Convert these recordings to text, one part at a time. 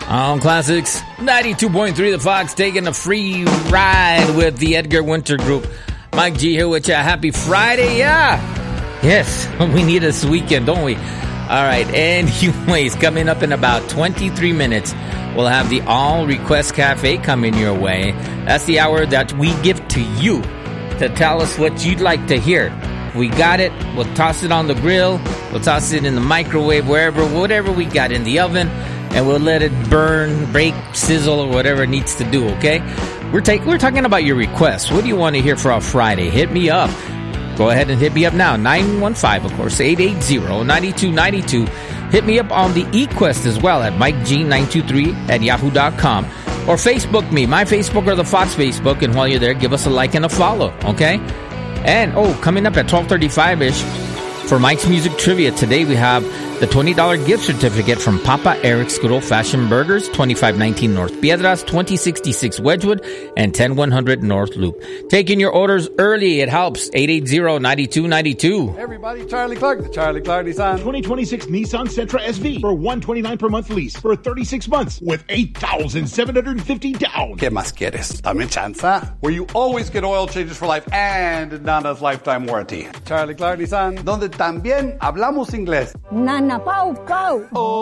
On Classics 92.3 The Fox, taking a free ride with the Edgar Winter Group. Mike G here with you. Happy Friday, yeah. Yes, we need this weekend, don't we? All right, anyways, coming up in about 23 minutes, we'll have the All Request Cafe coming your way. That's the hour that we give to you to tell us what you'd like to hear. We got it, we'll toss it on the grill, we'll toss it in the microwave, whatever we got in the oven, and we'll let it burn, break, sizzle, or whatever it needs to do, okay? We're talking about your requests. What do you want to hear for our Friday? Hit me up. Go ahead and hit me up now. 915, of course, 880-9292. Hit me up on the eQuest as well at MikeG923 @yahoo.com. Or Facebook me, my Facebook or the Fox Facebook. And while you're there, give us a like and a follow, okay? And, coming up at 12:35-ish for Mike's Music Trivia, today we have the $20 gift certificate from Papa Eric's Good Old Fashioned Burgers, 2519 North Piedras, 2066 Wedgwood, and 10100 North Loop. Taking your orders early, it helps. 880-9292. Everybody, Charlie Clark, the Charlie Clark Nissan 2026 Nissan Sentra SV for $129 per month lease for 36 months with $8,750 down. ¿Qué más quieres? Dame chanza. Where you always get oil changes for life and Nana's lifetime warranty. Charlie Clark Nissan, donde también hablamos inglés. Nana Pau Pau.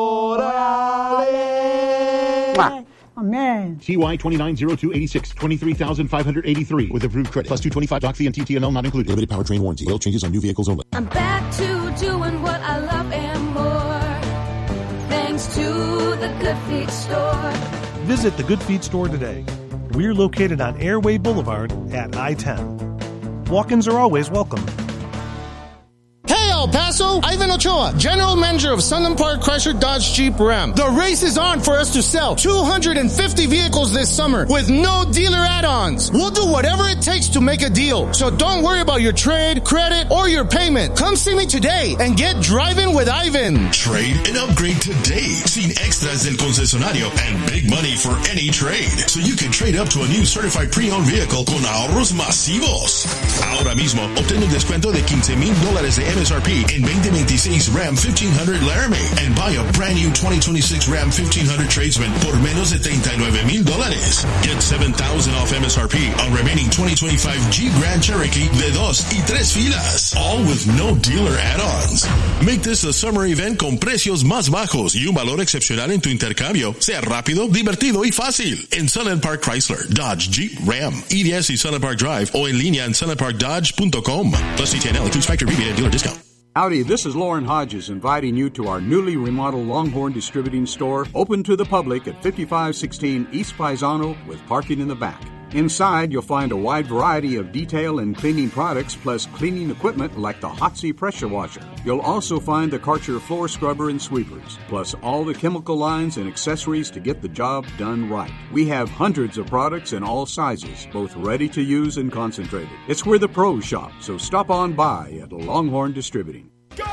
Orale. Amen. TY 290286, 23,583 with approved credit. Plus 225 doc fee and TTNL not included. Limited powertrain warranty. Oil changes on new vehicles only. I'm back to doing what I love and more. Thanks to the Good Feet Store. Visit the Good Feet Store today. We're located on Airway Boulevard at I-10. Walk-ins are always welcome. Hey, El Paso, Ivan Ochoa, General Manager of Sunland Park Chrysler Dodge Jeep Ram. The race is on for us to sell 250 vehicles this summer with no dealer add-ons. We'll do whatever it takes to make a deal. So don't worry about your trade, credit, or your payment. Come see me today and get driving with Ivan. Trade and upgrade today. Sin extras del concesionario and big money for any trade. So you can trade up to a new certified pre-owned vehicle con ahorros masivos. Ahora mismo, obtén un descuento de $15,000 de MSRP in 2026 Ram 1500 Laramie and buy a brand new 2026 Ram 1500 Tradesman por menos de $39,000. Get $7,000 off MSRP on remaining 2025 Jeep Grand Cherokee de 2 y 3 filas. All with no dealer add-ons. Make this a summer event con precios más bajos y un valor excepcional en tu intercambio. Sea rápido, divertido y fácil. En Sunland Park Chrysler, Dodge, Jeep, Ram, EDS y Sunland Park Drive o en línea en sunlandparkdodge.com. Plus TTNL includes factory rebate and dealer discount. Howdy, this is Lauren Hodges inviting you to our newly remodeled Longhorn Distributing Store, open to the public at 5516 East Paisano with parking in the back. Inside, you'll find a wide variety of detail and cleaning products plus cleaning equipment like the Hotsy pressure washer. You'll also find the Karcher floor scrubber and sweepers, plus all the chemical lines and accessories to get the job done right. We have hundreds of products in all sizes, both ready to use and concentrated. It's where the pros shop, so stop on by at Longhorn Distributing.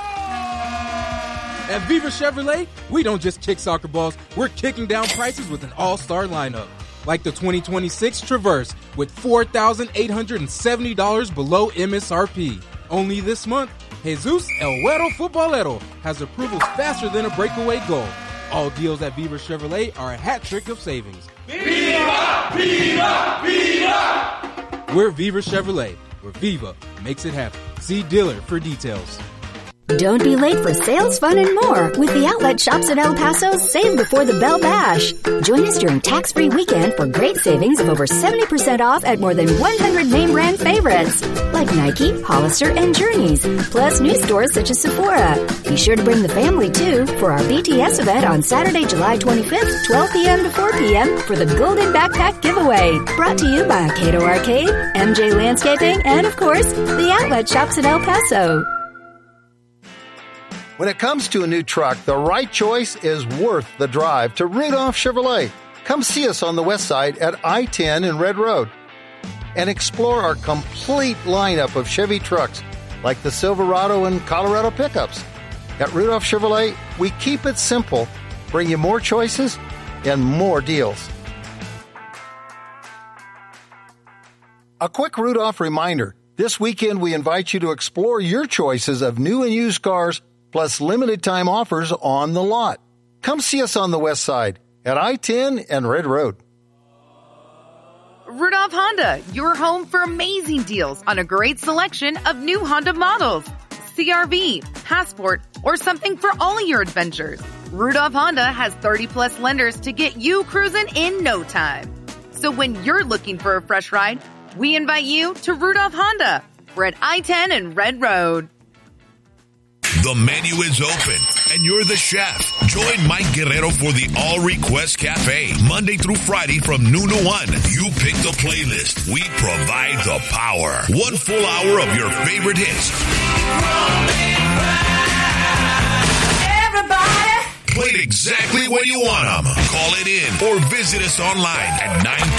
At Viva Chevrolet, we don't just kick soccer balls, we're kicking down prices with an all-star lineup. Like the 2026 Traverse with $4,870 below MSRP. Only this month, Jesus El Güero Futbolero has approvals faster than a breakaway goal. All deals at Viva Chevrolet are a hat trick of savings. Viva! Viva! Viva! We're Viva Chevrolet, where Viva makes it happen. See dealer for details. Don't be late for sales, fun, and more with the outlet shops at El Paso Save Before the Bell Bash. Join us during tax-free weekend for great savings of over 70% off at more than 100 name brand favorites like Nike, Hollister, and Journeys, plus new stores such as Sephora. Be sure to bring the family too for our BTS event on Saturday, July 25th, 12 p.m. to 4 p.m. for the Golden Backpack Giveaway. Brought to you by Cato Arcade, MJ Landscaping, and of course, the outlet shops at El Paso. When it comes to a new truck, the right choice is worth the drive to Rudolph Chevrolet. Come see us on the west side at I-10 and Red Road and explore our complete lineup of Chevy trucks like the Silverado and Colorado pickups. At Rudolph Chevrolet, we keep it simple, bring you more choices and more deals. A quick Rudolph reminder. This weekend, we invite you to explore your choices of new and used cars plus limited time offers on the lot. Come see us on the west side at I-10 and Red Road. Rudolph Honda, your home for amazing deals on a great selection of new Honda models. CR-V, Passport, or something for all of your adventures. Rudolph Honda has 30-plus lenders to get you cruising in no time. So when you're looking for a fresh ride, we invite you to Rudolph Honda. We're at I-10 and Red Road. The menu is open, and you're the chef. Join Mike Guerrero for the All Request Cafe, Monday through Friday from noon to 1. You pick the playlist. We provide the power. 1 full hour of your favorite hits. Everybody. Played exactly when you want them. Call it in or visit us online at